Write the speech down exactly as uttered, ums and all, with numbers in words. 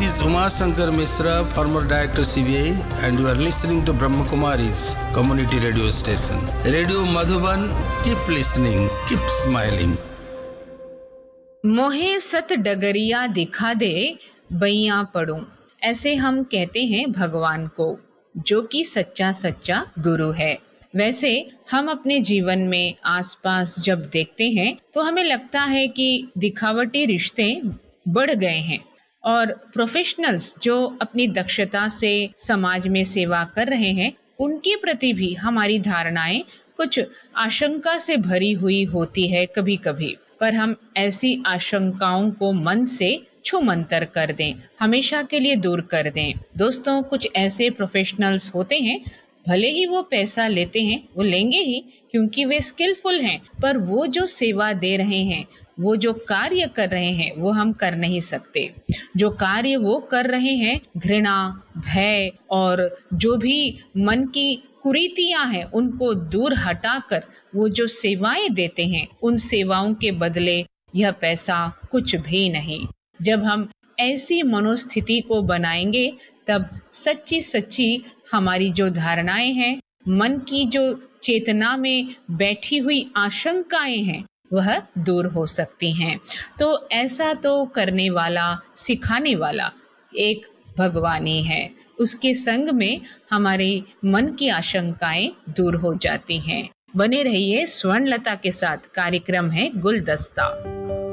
is Uma Shankar Misra, former Director C B I, and you are listening to Brahma Kumari's community radio station. Radio Madhuban, keep listening, keep smiling. मोहे सत डगरिया दिखा दे बैया पढ़ूं, ऐसे हम कहते हैं भगवान को, जो कि सच्चा सच्चा गुरु है। वैसे हम अपने जीवन में आसपास जब देखते हैं तो हमें लगता है कि दिखावटी रिश्ते बढ़ गए हैं और प्रोफेशनल्स जो अपनी दक्षता से समाज में सेवा कर रहे हैं उनके प्रति भी हमारी धारणाएं कुछ आशंका से भरी हुई होती है कभी कभी, पर हम ऐसी आशंकाओं को मन से छूमंतर कर दें, हमेशा के लिए दूर कर दें। दोस्तों, कुछ ऐसे प्रोफेशनल्स होते हैं, भले ही वो पैसा लेते हैं, वो लेंगे ही क्योंकि वे स्किलफुल हैं, पर वो जो सेवा दे रहे हैं, वो जो कार्य कर रहे हैं वो हम कर नहीं सकते। जो कार्य वो कर रहे हैं, घृणा, भय और जो भी मन की कुरीतियां हैं उनको दूर हटाकर वो जो सेवाएं देते हैं, उन सेवाओं के बदले यह पैसा कुछ भी नहीं। जब हम ऐसी मनोस्थिति को बनाएंगे तब सच्ची सच्ची हमारी जो धारणाएं हैं, मन की जो चेतना में बैठी हुई आशंकाएं हैं, वह दूर हो सकती हैं। तो ऐसा तो करने वाला, सिखाने वाला एक भगवान ही है। उसके संग में हमारे मन की आशंकाएं दूर हो जाती हैं। बने रहिए स्वर्णलता के साथ, कार्यक्रम है गुलदस्ता।